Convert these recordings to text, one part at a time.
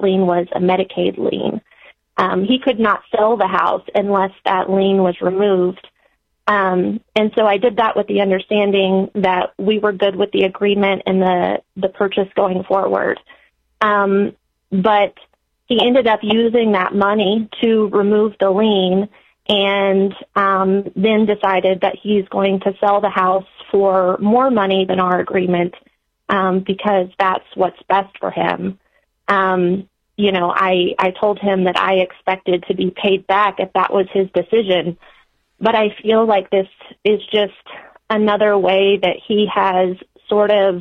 lien was a Medicaid lien. He could not sell the house unless that lien was removed. And so I did that with the understanding that we were good with the agreement and the purchase going forward. But he ended up using that money to remove the lien, and then decided that he's going to sell the house for more money than our agreement, because that's what's best for him. You know, I told him that I expected to be paid back if that was his decision. But I feel like this is just another way that he has sort of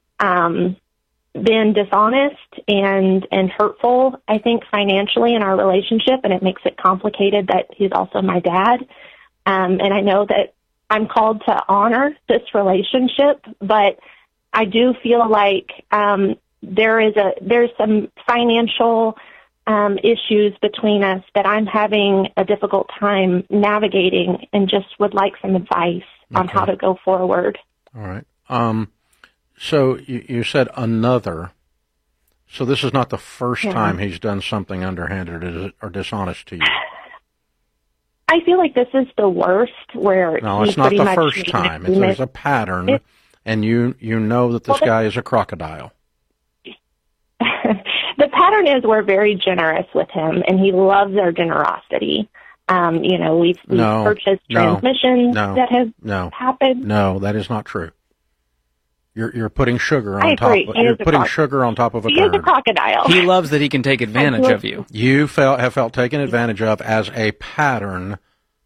been dishonest and hurtful, I think, financially in our relationship, and it makes it complicated that he's also my dad. And I know that I'm called to honor this relationship, but I do feel like there's some financial issues between us that I'm having a difficult time navigating, and just would like some advice on how to go forward. All right. So you said another. So this is not the first time he's done something underhanded or dishonest to you. I feel like this is the worst. Where no, it's not the first time. There's a pattern, and you know that this guy is a crocodile. The pattern is we're very generous with him, and he loves our generosity. You know, we've purchased transmissions that have happened. No, that is not true. You're putting sugar on top. You're putting sugar on top of a turd. He is a crocodile. He loves that he can take advantage of you. You have felt taken advantage of as a pattern,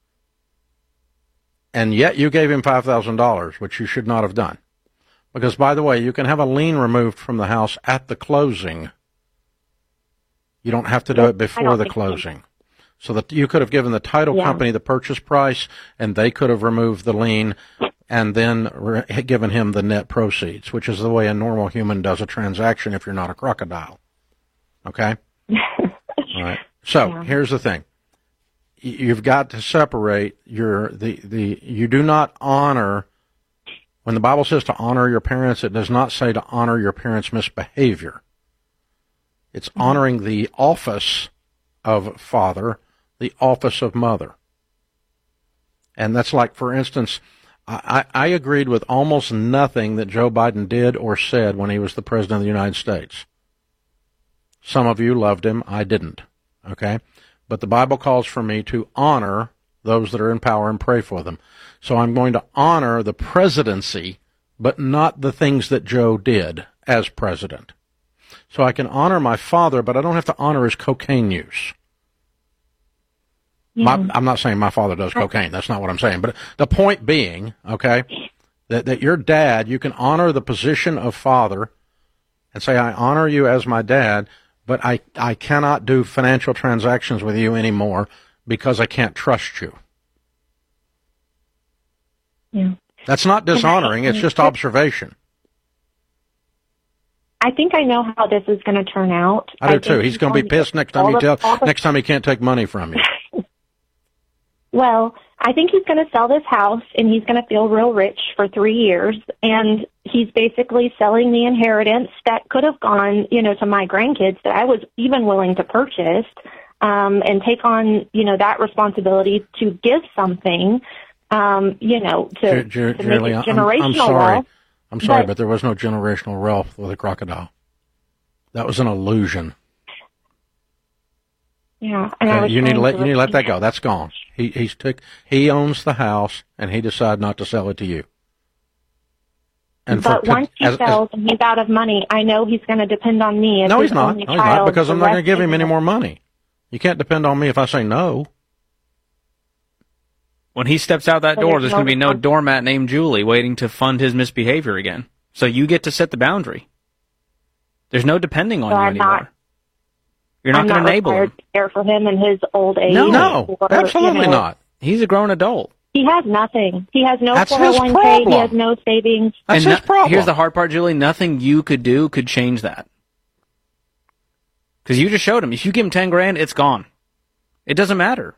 and yet you gave him $5,000, which you should not have done. Because, by the way, you can have a lien removed from the house at the closing. You don't have to do it before the closing. So that you could have given the title company the purchase price, and they could have removed the lien and then given him the net proceeds, which is the way a normal human does a transaction if you're not a crocodile. Okay? All right. So here's the thing. You've got to separate you do not honor. When the Bible says to honor your parents, it does not say to honor your parents' misbehavior. It's honoring the office of father, the office of mother. And that's like, for instance, I agreed with almost nothing that Joe Biden did or said when he was the president of the United States. Some of you loved him. I didn't. Okay? But the Bible calls for me to honor those that are in power and pray for them. So I'm going to honor the presidency, but not the things that Joe did as president. So I can honor my father, but I don't have to honor his cocaine use. I'm not saying my father does cocaine. That's not what I'm saying. But the point being, okay, that your dad, you can honor the position of father and say, I honor you as my dad, but I cannot do financial transactions with you anymore because I can't trust you. Yeah. That's not dishonoring. It's just observation. I think I know how this is going to turn out. I do too. He's going to be pissed next time he can't take money from you. Well, I think he's going to sell this house, and he's going to feel real rich for 3 years, and he's basically selling the inheritance that could have gone, to my grandkids that I was even willing to purchase, and take on, that responsibility to give something, to make it generational wealth. I'm sorry, but there was no generational wealth with a crocodile. That was an illusion. Yeah, and you need to let that go. That's gone. He owns the house, and he decided not to sell it to you. But once he sells and he's out of money, I know he's going to depend on me. No, he's not. No, he's not, because I'm not going to give him any more money. You can't depend on me if I say no. When he steps out that door, there's going to be no doormat named Julie waiting to fund his misbehavior again. So you get to set the boundary. There's no depending on you anymore. You're not going to enable him. To care for him in his old age. No, absolutely not. He's a grown adult. He has nothing. He has no 401k. He has no savings. That's his problem. Here's the hard part, Julie. Nothing you could do could change that. Because you just showed him. If you give him $10,000, it's gone. It doesn't matter.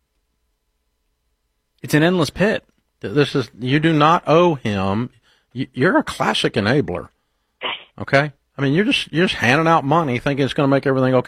It's an endless pit. You do not owe him. You're a classic enabler. Okay? I mean, you're just handing out money thinking it's going to make everything okay.